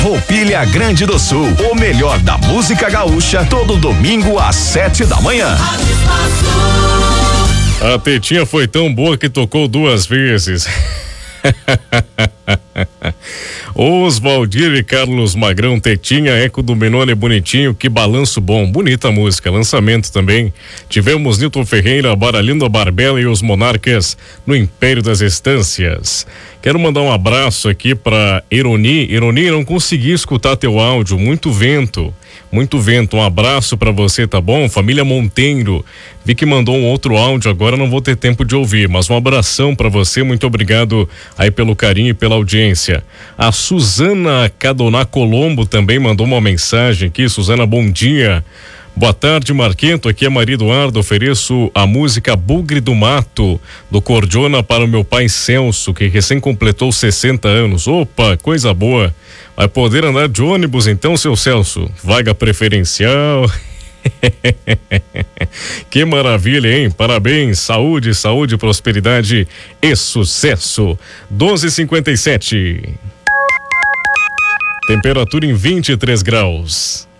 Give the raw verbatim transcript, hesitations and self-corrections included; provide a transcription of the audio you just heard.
Roupilha Grande do Sul, o melhor da música gaúcha, todo domingo às sete da manhã. A Tetinha foi tão boa que tocou duas vezes. Oswaldir e Carlos Magrão, Tetinha, Eco do Benoni Bonitinho, que balanço bom, bonita música, lançamento também. Tivemos Nilton Ferreira, Baralindo Barbela e os Monarcas no Império das Estâncias. Quero mandar um abraço aqui pra Ironi. Ironi, não consegui escutar teu áudio, muito vento, muito vento. Um abraço pra você, tá bom? Família Monteiro, vi que mandou um outro áudio, agora não vou ter tempo de ouvir, mas um abração pra você, muito obrigado aí pelo carinho e pela audiência. A Suzana Cadoná Colombo também mandou uma mensagem aqui. Suzana, bom dia. Boa tarde, Marquento, aqui é Maria Eduardo, ofereço a música Bugre do Mato, do Cordiona, para o meu pai Celso, que recém completou sessenta anos. Opa, coisa boa. Vai poder andar de ônibus então, seu Celso? Vaga preferencial. Que maravilha, hein? Parabéns, saúde, saúde, prosperidade e sucesso. doze e cinquenta e sete. Temperatura em vinte e três graus.